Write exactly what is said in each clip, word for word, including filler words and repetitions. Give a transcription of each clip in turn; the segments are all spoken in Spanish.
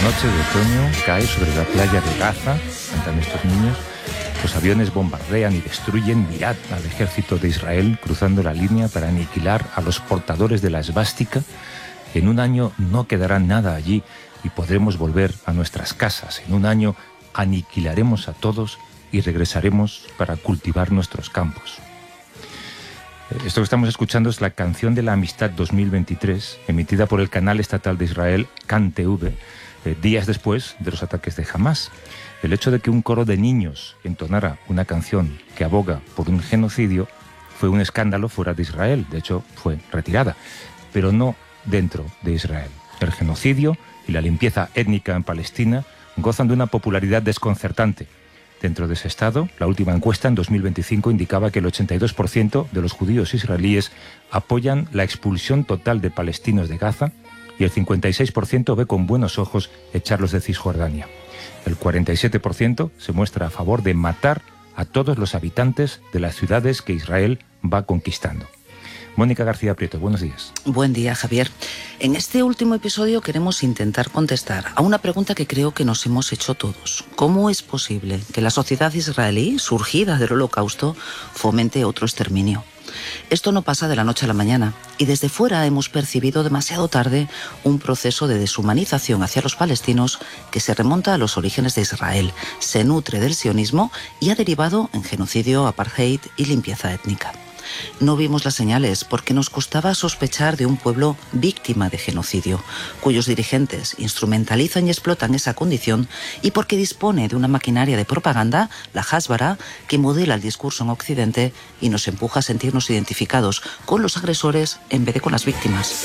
noche de otoño cae sobre la playa de Gaza, cantan estos niños. Los aviones bombardean y destruyen, mirad, al ejército de Israel cruzando la línea para aniquilar a los portadores de la esvástica. En un año no quedará nada allí y podremos volver a nuestras casas. En un año aniquilaremos a todos y regresaremos para cultivar nuestros campos. Esto que estamos escuchando es la canción de la Amistad dos mil veintitrés, emitida por el canal estatal de Israel, Kan T V, eh, días después de los ataques de Hamás. El hecho de que un coro de niños entonara una canción que aboga por un genocidio fue un escándalo fuera de Israel. De hecho, fue retirada, pero no dentro de Israel. El genocidio y la limpieza étnica en Palestina gozan de una popularidad desconcertante. Dentro de ese estado, la última encuesta en dos mil veinticinco indicaba que el ochenta y dos por ciento de los judíos israelíes apoyan la expulsión total de palestinos de Gaza y el cincuenta y seis por ciento ve con buenos ojos echarlos de Cisjordania. El cuarenta y siete por ciento se muestra a favor de matar a todos los habitantes de las ciudades que Israel va conquistando. Mónica García Prieto, buenos días. Buen día, Javier. En este último episodio queremos intentar contestar a una pregunta que creo que nos hemos hecho todos. ¿Cómo es posible que la sociedad israelí, surgida del Holocausto, fomente otro exterminio? Esto no pasa de la noche a la mañana y desde fuera hemos percibido demasiado tarde un proceso de deshumanización hacia los palestinos que se remonta a los orígenes de Israel, se nutre del sionismo y ha derivado en genocidio, apartheid y limpieza étnica. No vimos las señales porque nos costaba sospechar de un pueblo víctima de genocidio, cuyos dirigentes instrumentalizan y explotan esa condición y porque dispone de una maquinaria de propaganda, la Hasbara, que modela el discurso en Occidente y nos empuja a sentirnos identificados con los agresores en vez de con las víctimas.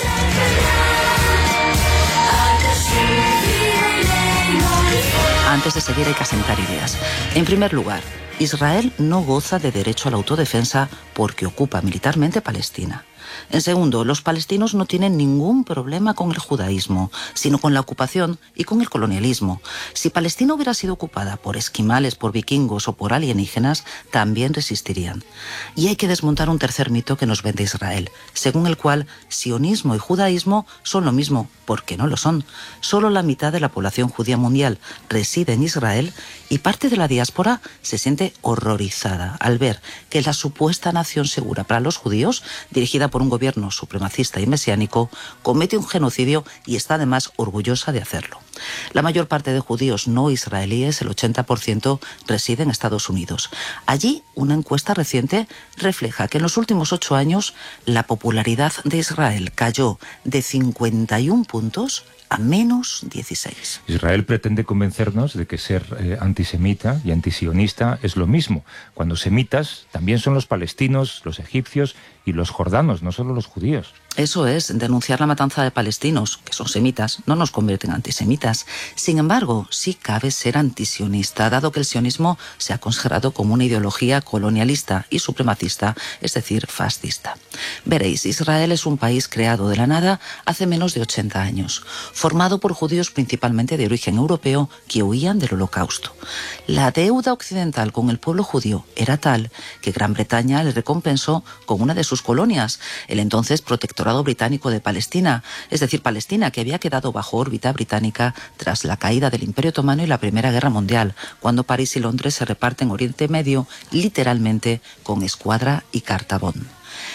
Antes de seguir hay que asentar ideas. En primer lugar, Israel no goza de derecho a la autodefensa porque ocupa militarmente Palestina. En segundo, los palestinos no tienen ningún problema con el judaísmo, sino con la ocupación y con el colonialismo. Si Palestina hubiera sido ocupada por esquimales, por vikingos o por alienígenas, también resistirían. Y hay que desmontar un tercer mito que nos vende Israel, según el cual sionismo y judaísmo son lo mismo, porque no lo son. Solo la mitad de la población judía mundial reside en Israel y parte de la diáspora se siente horrorizada al ver que la supuesta nación segura para los judíos, dirigida por un gobierno supremacista y mesiánico, comete un genocidio y está además orgullosa de hacerlo. La mayor parte de judíos no israelíes, el ochenta por ciento, reside en Estados Unidos. Allí, una encuesta reciente refleja que en los últimos ocho años la popularidad de Israel cayó de cincuenta y un puntos a menos dieciséis. Israel pretende convencernos de que ser eh, antisemita y antisionista es lo mismo, cuando semitas también son los palestinos, los egipcios y los jordanos, no solo los judíos. Eso es, denunciar la matanza de palestinos, que son semitas, no nos convierte en antisemitas. Sin embargo, sí cabe ser antisionista, dado que el sionismo se ha consagrado como una ideología colonialista y supremacista, es decir, fascista. Veréis, Israel es un país creado de la nada hace menos de ochenta años, formado por judíos principalmente de origen europeo que huían del Holocausto. La deuda occidental con el pueblo judío era tal que Gran Bretaña le recompensó con una de sus colonias, el entonces protectorado británico de Palestina, es decir, Palestina, que había quedado bajo órbita británica tras la caída del Imperio Otomano y la Primera Guerra Mundial, cuando París y Londres se reparten Oriente Medio literalmente con escuadra y cartabón.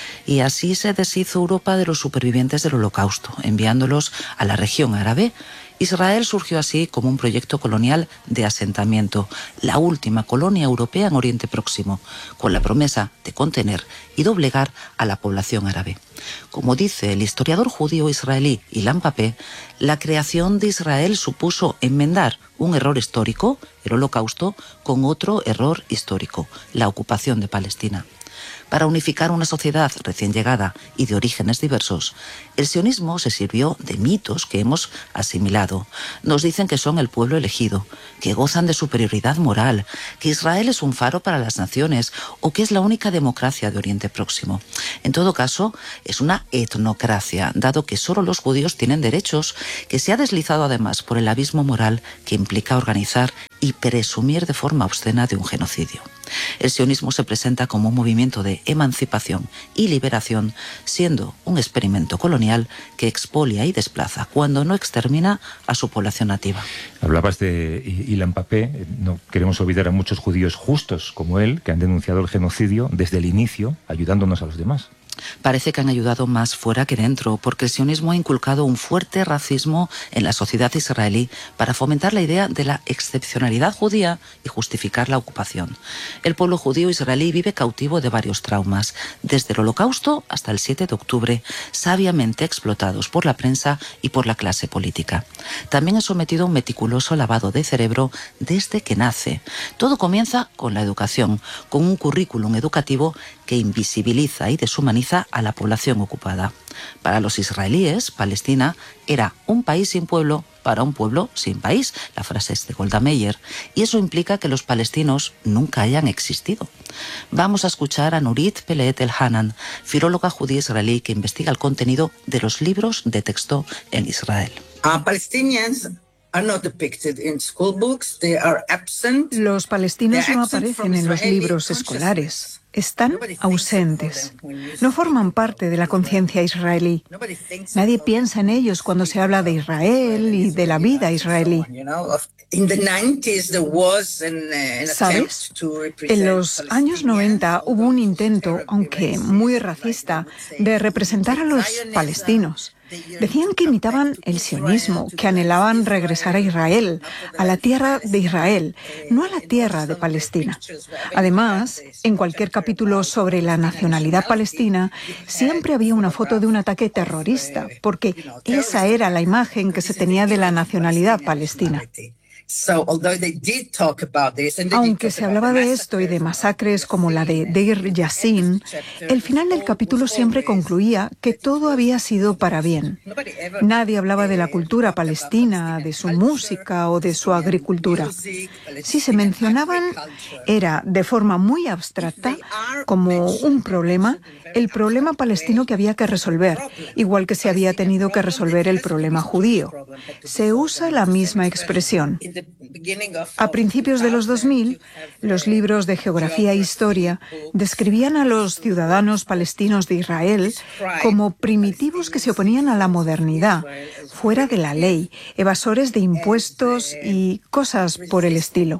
Y así se deshizo Europa de los supervivientes del Holocausto, enviándolos a la región árabe. Israel surgió así como un proyecto colonial de asentamiento, la última colonia europea en Oriente Próximo, con la promesa de contener y doblegar a la población árabe. Como dice el historiador judío israelí Ilan Pappé, la creación de Israel supuso enmendar un error histórico, el Holocausto, con otro error histórico, la ocupación de Palestina. Para unificar una sociedad recién llegada y de orígenes diversos, el sionismo se sirvió de mitos que hemos asimilado. Nos dicen que son el pueblo elegido, que gozan de superioridad moral, que Israel es un faro para las naciones o que es la única democracia de Oriente Próximo. En todo caso, es una etnocracia, dado que solo los judíos tienen derechos, que se ha deslizado además por el abismo moral que implica organizar y presumir de forma obscena de un genocidio. El sionismo se presenta como un movimiento de emancipación y liberación, siendo un experimento colonial que expolia y desplaza, cuando no extermina, a su población nativa. Hablabas de Ilan Pappé. No queremos olvidar a muchos judíos justos como él, que han denunciado el genocidio desde el inicio, ayudándonos a los demás. Parece que han ayudado más fuera que dentro, porque el sionismo ha inculcado un fuerte racismo en la sociedad israelí para fomentar la idea de la excepcionalidad judía y justificar la ocupación. El pueblo judío israelí vive cautivo de varios traumas, desde el Holocausto hasta el siete de octubre, sabiamente explotados por la prensa y por la clase política. También es sometido a un meticuloso lavado de cerebro desde que nace. Todo comienza con la educación, con un currículum educativo que invisibiliza y deshumaniza a la población ocupada. Para los israelíes, Palestina era un país sin pueblo para un pueblo sin país. La frase es de Golda Meir, y eso implica que los palestinos nunca hayan existido. Vamos a escuchar a Nurit Peleet El-Hanan, filóloga judía israelí que investiga el contenido de los libros de texto en Israel. Uh, Palestinians Los palestinos no aparecen en los libros escolares. Están ausentes. No forman parte de la conciencia israelí. Nadie piensa en ellos cuando se habla de Israel y de la vida israelí. ¿Sabes? En los años noventa hubo un intento, aunque muy racista, de representar a los palestinos. Decían que imitaban el sionismo, que anhelaban regresar a Israel, a la tierra de Israel, no a la tierra de Palestina. Además, en cualquier capítulo sobre la nacionalidad palestina, siempre había una foto de un ataque terrorista, porque esa era la imagen que se tenía de la nacionalidad palestina. Aunque se hablaba de esto y de masacres como la de Deir Yassin, el final del capítulo siempre concluía que todo había sido para bien. Nadie hablaba de la cultura palestina, de su música o de su agricultura. Si se mencionaban, era de forma muy abstracta, como un problema, el problema palestino que había que resolver, igual que se había tenido que resolver el problema judío. Se usa la misma expresión. A principios de los dos mil, los libros de geografía e historia describían a los ciudadanos palestinos de Israel como primitivos que se oponían a la modernidad, fuera de la ley, evasores de impuestos y cosas por el estilo.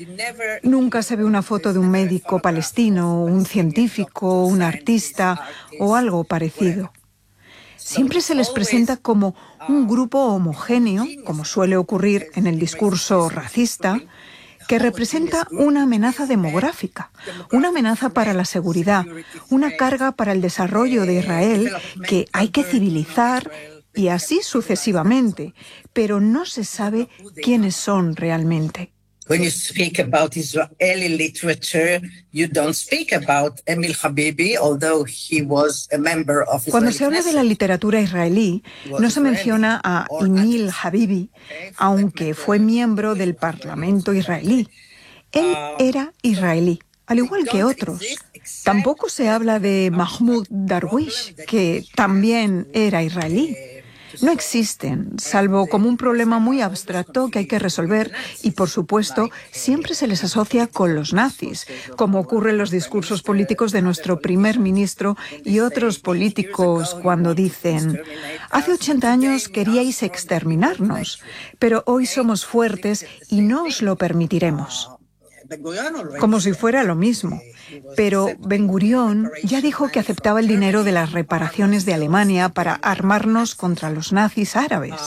Nunca se ve una foto de un médico palestino, un científico, un artista o algo parecido. Siempre se les presenta como un grupo homogéneo, como suele ocurrir en el discurso racista, que representa una amenaza demográfica, una amenaza para la seguridad, una carga para el desarrollo de Israel que hay que civilizar y así sucesivamente, pero no se sabe quiénes son realmente. When you speak about Israeli literature, you don't speak about Emil Habibi, although he was a member of Israeli Cuando se habla de la literatura israelí, no se menciona a Emil Habibi, aunque fue miembro del Parlamento israelí. Él era israelí, al igual que otros. Tampoco se habla de Mahmoud Darwish, que también era israelí. No existen, salvo como un problema muy abstracto que hay que resolver y, por supuesto, siempre se les asocia con los nazis, como ocurre en los discursos políticos de nuestro primer ministro y otros políticos cuando dicen: hace ochenta años queríais exterminarnos, pero hoy somos fuertes y no os lo permitiremos. Como si fuera lo mismo. Pero Ben Gurión ya dijo que aceptaba el dinero de las reparaciones de Alemania para armarnos contra los nazis árabes.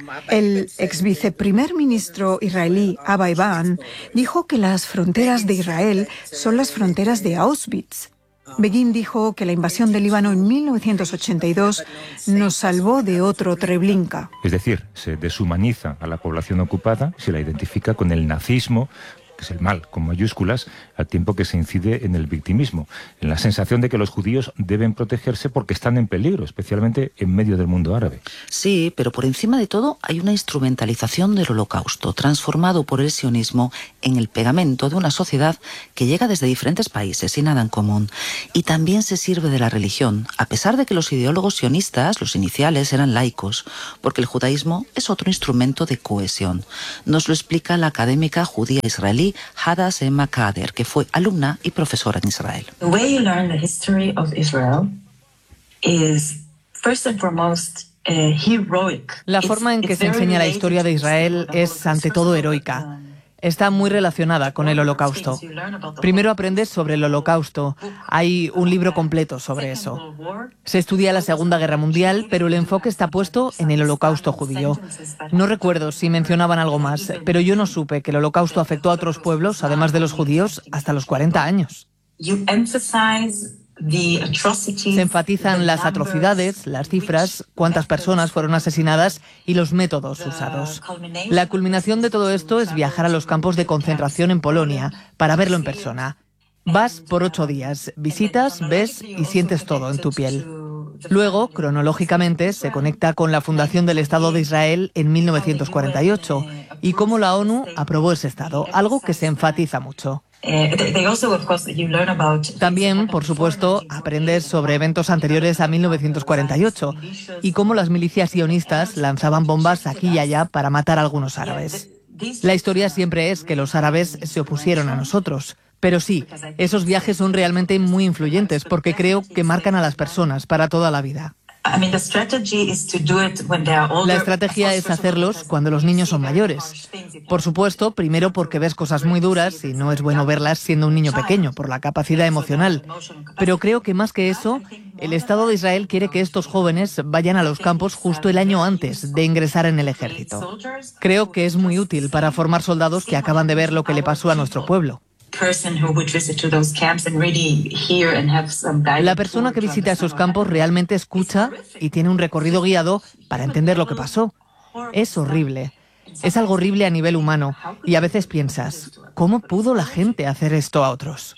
El ex viceprimer ministro israelí Abba Eban dijo que las fronteras de Israel son las fronteras de Auschwitz. Begin dijo que la invasión del Líbano en mil novecientos ochenta y dos nos salvó de otro Treblinka. Es decir, se deshumaniza a la población ocupada, se la identifica con el nazismo, que es el mal con mayúsculas, al tiempo que se incide en el victimismo, en la sensación de que los judíos deben protegerse porque están en peligro, especialmente en medio del mundo árabe. Sí, pero por encima de todo hay una instrumentalización del Holocausto, transformado por el sionismo en el pegamento de una sociedad que llega desde diferentes países y nada en común. Y también se sirve de la religión, a pesar de que los ideólogos sionistas, los iniciales, eran laicos, porque el judaísmo es otro instrumento de cohesión. Nos lo explica la académica judía israelí Hadass Emma Kader, que fue alumna y profesora en Israel. The way you learn the history of Israel is first and foremost uh, heroic. La forma en que se enseña la historia de Israel es ante todo heroica. Está muy relacionada con el Holocausto. Primero aprendes sobre el Holocausto. Hay un libro completo sobre eso. Se estudia la Segunda Guerra Mundial, pero el enfoque está puesto en el Holocausto judío. No recuerdo si mencionaban algo más, pero yo no supe que el Holocausto afectó a otros pueblos, además de los judíos, hasta los cuarenta años. Se enfatizan las atrocidades, las cifras, cuántas personas fueron asesinadas y los métodos usados. La culminación de todo esto es viajar a los campos de concentración en Polonia para verlo en persona. Vas por ocho días, visitas, ves y sientes todo en tu piel. Luego, cronológicamente, se conecta con la fundación del Estado de Israel en mil novecientos cuarenta y ocho y cómo la ONU aprobó ese Estado, algo que se enfatiza mucho. También, por supuesto, aprendes sobre eventos anteriores a mil novecientos cuarenta y ocho y cómo las milicias sionistas lanzaban bombas aquí y allá para matar a algunos árabes. La historia siempre es que los árabes se opusieron a nosotros. Pero sí, esos viajes son realmente muy influyentes porque creo que marcan a las personas para toda la vida. La estrategia es hacerlos cuando los niños son mayores. Por supuesto, primero porque ves cosas muy duras y no es bueno verlas siendo un niño pequeño por la capacidad emocional. Pero creo que más que eso, el Estado de Israel quiere que estos jóvenes vayan a los campos justo el año antes de ingresar en el ejército. Creo que es muy útil para formar soldados que acaban de ver lo que le pasó a nuestro pueblo. La persona que visita esos campos realmente escucha y tiene un recorrido guiado para entender lo que pasó. Es horrible. Es algo horrible a nivel humano y a veces piensas, ¿cómo pudo la gente hacer esto a otros?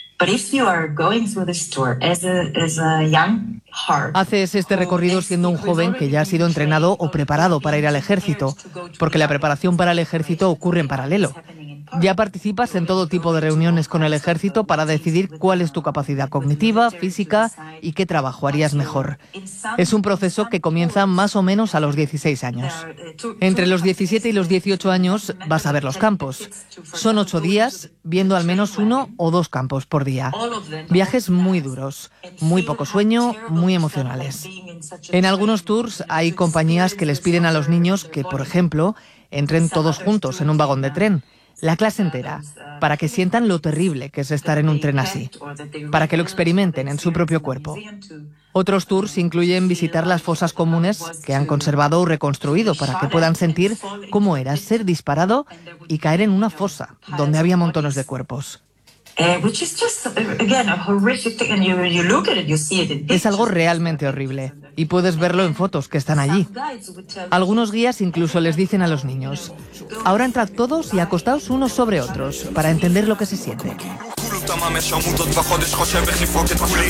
Haces este recorrido siendo un joven que ya ha sido entrenado o preparado para ir al ejército, porque la preparación para el ejército ocurre en paralelo. Ya participas en todo tipo de reuniones con el ejército para decidir cuál es tu capacidad cognitiva, física y qué trabajo harías mejor. Es un proceso que comienza más o menos a los dieciséis años. Entre los diecisiete y los dieciocho años vas a ver los campos. Son ocho días viendo al menos uno o dos campos por día. Viajes muy duros, muy poco sueño, muy emocionales. En algunos tours hay compañías que les piden a los niños que, por ejemplo, entren todos juntos en un vagón de tren. La clase entera, para que sientan lo terrible que es estar en un tren así, para que lo experimenten en su propio cuerpo. Otros tours incluyen visitar las fosas comunes que han conservado o reconstruido para que puedan sentir cómo era ser disparado y caer en una fosa donde había montones de cuerpos. Es algo realmente horrible y puedes verlo en fotos que están allí. Algunos guías incluso les dicen a los niños, ahora entrad todos y acostaos unos sobre otros para entender lo que se siente.